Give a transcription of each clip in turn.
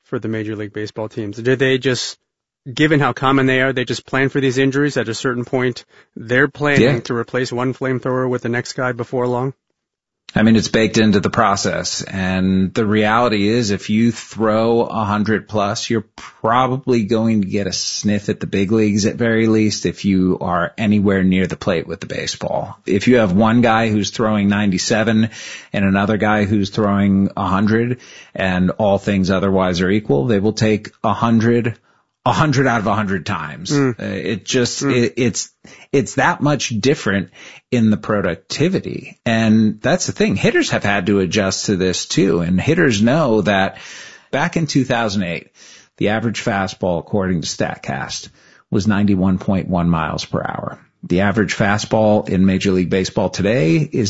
for the Major League Baseball teams? Did they just, given how common they are, they just plan for these injuries at a certain point? They're planning to replace one flamethrower with the next guy before long? I mean, it's baked into the process. And the reality is, if you throw 100 plus, you're probably going to get a sniff at the big leagues at very least if you are anywhere near the plate with the baseball. If you have one guy who's throwing 97 and another guy who's throwing 100 and all things otherwise are equal, they will take 100 out of 100 times. It's that much different in the productivity. And that's the thing. Hitters have had to adjust to this too. And hitters know that back in 2008, the average fastball, according to StatCast, was 91.1 miles per hour. The average fastball in Major League Baseball today is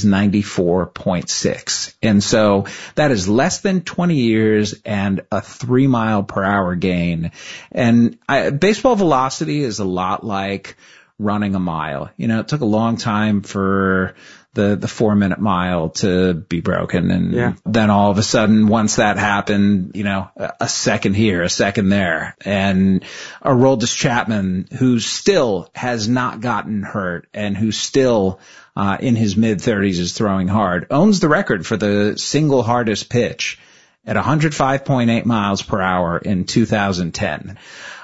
94.6. And so that is less than 20 years and a 3 mile per hour gain. And baseball velocity is a lot like running a mile. You know, it took a long time for the 4-minute mile to be broken. And then all of a sudden, once that happened, you know, a second here, a second there. And Aroldis Chapman, who still has not gotten hurt and who still in his mid-30s is throwing hard, owns the record for the single hardest pitch at 105.8 miles per hour in 2010.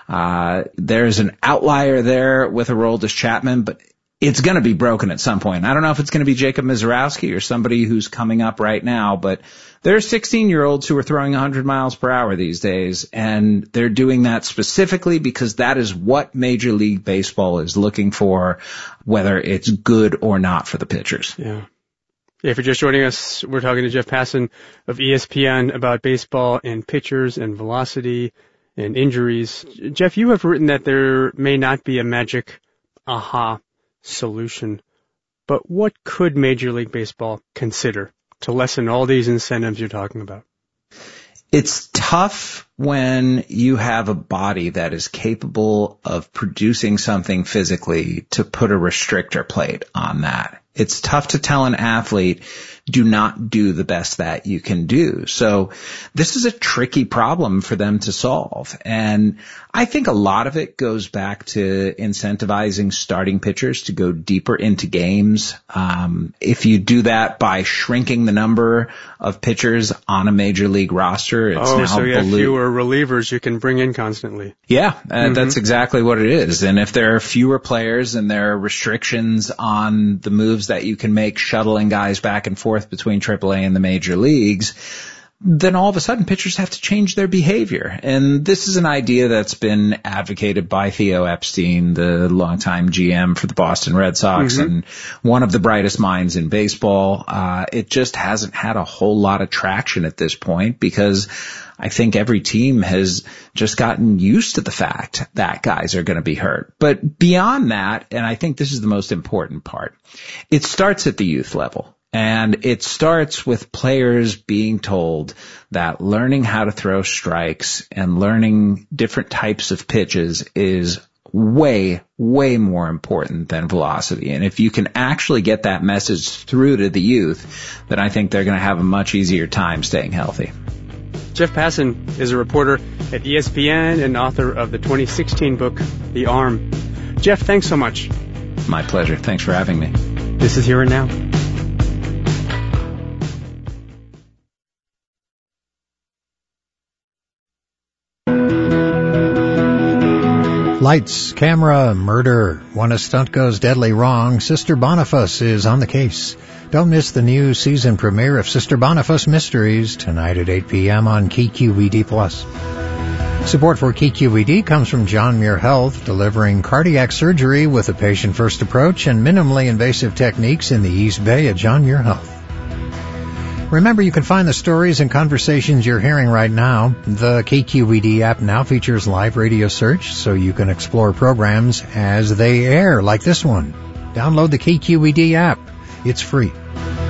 There's an outlier there with Aroldis Chapman, but it's going to be broken at some point. I don't know if it's going to be Jacob Misiorowski or somebody who's coming up right now, but there are 16-year-olds who are throwing 100 miles per hour these days, and they're doing that specifically because that is what Major League Baseball is looking for, whether it's good or not for the pitchers. Yeah. If you're just joining us, we're talking to Jeff Passan of ESPN about baseball and pitchers and velocity and injuries. Jeff, you have written that there may not be a magic aha solution, but what could Major League Baseball consider to lessen all these incentives you're talking about? It's tough when you have a body that is capable of producing something physically to put a restrictor plate on that. It's tough to tell an athlete, do not do the best that you can do. So this is a tricky problem for them to solve. And I think a lot of it goes back to incentivizing starting pitchers to go deeper into games. If you do that by shrinking the number of pitchers on a major league roster, it's now so you have fewer relievers you can bring in constantly. Yeah, that's exactly what it is. And if there are fewer players and there are restrictions on the moves that you can make shuttling guys back and forth between AAA and the major leagues, then all of a sudden pitchers have to change their behavior. And this is an idea that's been advocated by Theo Epstein, the longtime GM for the Boston Red Sox and one of the brightest minds in baseball. It just hasn't had a whole lot of traction at this point because I think every team has just gotten used to the fact that guys are going to be hurt. But beyond that, and I think this is the most important part, it starts at the youth level. And it starts with players being told that learning how to throw strikes and learning different types of pitches is way, way more important than velocity. And if you can actually get that message through to the youth, then I think they're going to have a much easier time staying healthy. Jeff Passan is a reporter at ESPN and author of the 2016 book, The Arm. Jeff, thanks so much. My pleasure. Thanks for having me. This is Here and Now. Lights, camera, murder. When a stunt goes deadly wrong, Sister Boniface is on the case. Don't miss the new season premiere of Sister Boniface Mysteries tonight at 8 p.m. on KQED+. Support for KQED comes from John Muir Health, delivering cardiac surgery with a patient-first approach and minimally invasive techniques in the East Bay at John Muir Health. Remember, you can find the stories and conversations you're hearing right now. The KQED app now features live radio search, so you can explore programs as they air, like this one. Download the KQED app. It's free.